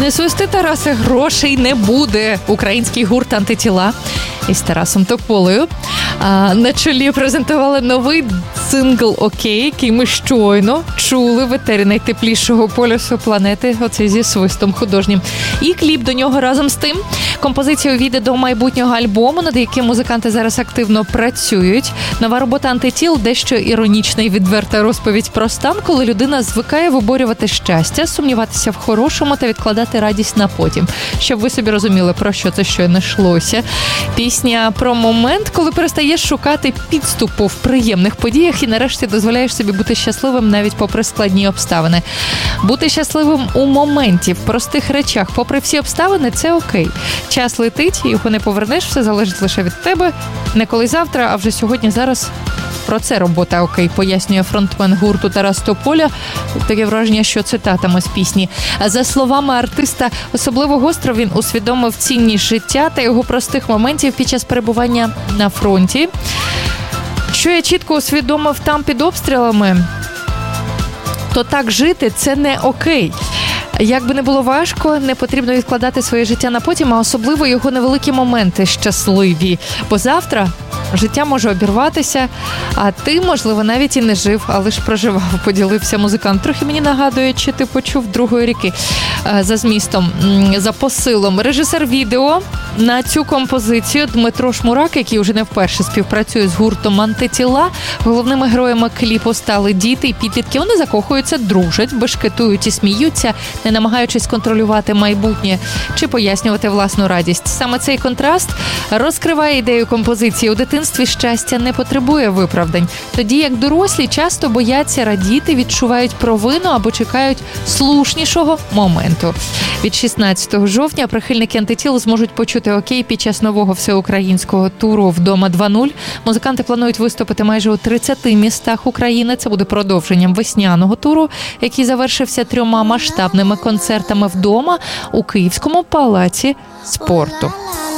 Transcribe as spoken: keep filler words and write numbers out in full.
Не свисти, Тарасе, грошей не буде. Український гурт «Антитіла» із Тарасом Тополею а, на чолі презентували новий сингл «Окей», який ми щойно чули в етері найтеплішого полюсу планети, оце зі свистом художнім. І кліп до нього разом з тим. Композиція увійде до майбутнього альбому, над яким музиканти зараз активно працюють. Нова робота «Антитіл» – дещо іронічна і відверта розповідь про стан, коли людина звикає виборювати щастя, сумніватися в хорошому та відкладати радість на потім. Щоб ви собі розуміли, про що це щойно йшлося. Пісня про момент, коли перестаєш шукати підступу в приємних подіях і нарешті дозволяєш собі бути щасливим навіть попри складні обставини. Бути щасливим у моменті, в простих речах, попри всі обставини – це окей. Час летить, його не повернеш, все залежить лише від тебе. Не коли завтра, а вже сьогодні, зараз. Про це робота «Окей», пояснює фронтмен гурту Тарас Тополя. Таке враження, що цитатами з пісні. За словами артиста, особливо гостро він усвідомив цінність життя та його простих моментів під час перебування на фронті. Що я чітко усвідомив там під обстрілами, то так жити – це не окей. Як би не було важко, не потрібно відкладати своє життя на потім, а особливо його невеликі моменти щасливі. Бо завтра життя може обірватися, а ти, можливо, навіть і не жив, а лише проживав, поділився музикант. Трохи мені нагадує, чи ти почув «Другої ріки» за змістом, за посилом. Режисер відео на цю композицію Дмитро Шмурак, який вже не вперше співпрацює з гуртом «Антитіла». Головними героями кліпу стали діти і підлітки. Вони закохуються, дружать, бешкетують і сміються, не намагаючись контролювати майбутнє чи пояснювати власну радість. Саме цей контраст розкриває ідею композиції. У дитинстві щастя не потребує виправдань. Тоді як дорослі часто бояться радіти, відчувають провину або чекають слушнішого моменту. Від шістнадцятого жовтня прихильники «Антитіл» зможуть почути «Окей» під час нового всеукраїнського туру «Вдома два нуль». Музиканти планують виступити майже у тридцяти містах України. Це буде продовженням весняного туру, який завершився трьома масштабними концертами вдома у Київському палаці спорту.